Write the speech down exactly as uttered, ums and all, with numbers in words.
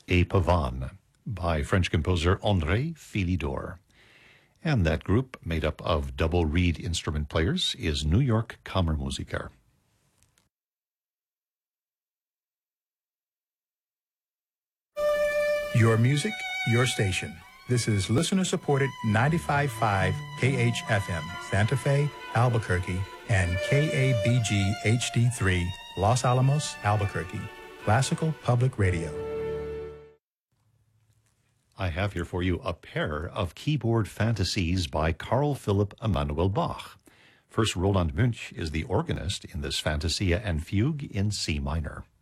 Et Pavane by French composer André Philidor. And that group, made up of double reed instrument players, is New York Kammermusiker. Your music, your station. This is listener-supported ninety-five point five K H F M, Santa Fe, Albuquerque, and K A B G H D three, Los Alamos, Albuquerque. Classical Public Radio. I have here for you a pair of keyboard fantasies by Carl Philipp Emanuel Bach. First, Roland Münch is the organist in this Fantasia and Fugue in C minor.